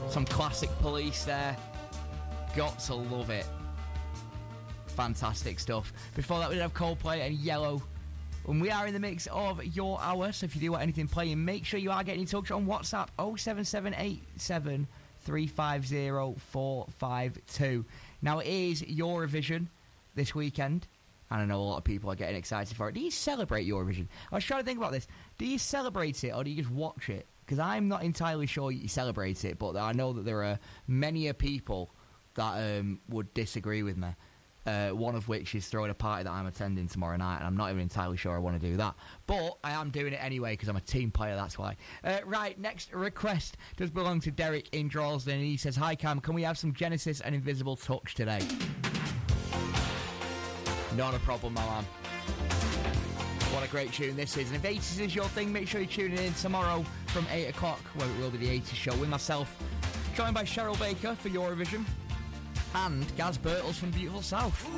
Some classic Police there. Got to love it. Fantastic stuff. Before that, we did have Coldplay and Yellow. And we are in the mix of your hour, so if you do want anything playing, make sure you are getting in touch on WhatsApp 07787 350 452. Now, it is Eurovision this weekend, and I know a lot of people are getting excited for it. Do you celebrate Eurovision? I was trying to think about this. Do you celebrate it, or do you just watch it? Because I'm not entirely sure you celebrate it, but I know that there are many people that would disagree with me. One of which is throwing a party that I'm attending tomorrow night, and I'm not even entirely sure I want to do that. But I am doing it anyway because I'm a team player, that's why. Right, next request does belong to Derek in Droylsden, and he says, "Hi Cam, can we have some Genesis and Invisible Touch today?" Not a problem, my man. What a great tune this is. And if 80s is your thing, make sure you're tuning in tomorrow from 8 o'clock, where it will be the 80s show with myself, joined by Cheryl Baker for Eurovision, and Gaz Birtles from Beautiful South.